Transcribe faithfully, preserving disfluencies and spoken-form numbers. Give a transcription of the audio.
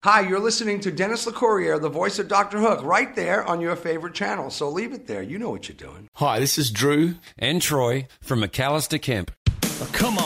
Hi, you're listening to Dennis LeCourrier, the voice of Doctor Hook, right there on your favorite channel. So leave it there. You know what you're doing. Hi, this is Drew and Troy from McAllister Kemp. Come on.